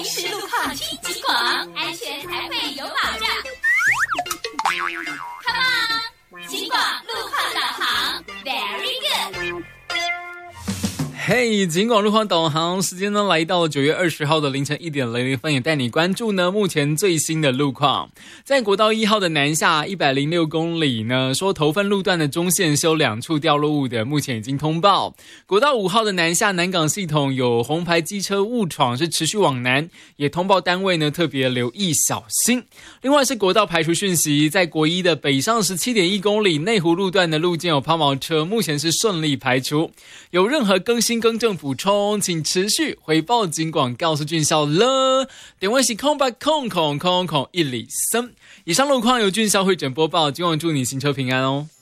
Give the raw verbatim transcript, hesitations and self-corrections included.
时路况听警广，安全才会有保障。Come on， 警广路况导航 ，Very good。 嘿，警广路况导航时间呢，来到了九月二十号的凌晨一点零零分，也带你关注呢目前最新的路况。在国道一号的南下一百零六公里呢，说头份路段的中线修两处掉落物的，目前已经通报。国道五号的南下南港系统有红牌机车误闯，是持续往南，也通报单位呢特别留意小心。另外是国道排除讯息，在国一的北上 十七点一公里内湖路段的路肩有抛锚车，目前是顺利排除。有任何更新更正补充，请持续回报警广告诉俊孝了。点位是空白空空空空一里森。以上路况由俊孝会诊播报，今晚祝你行车平安哦。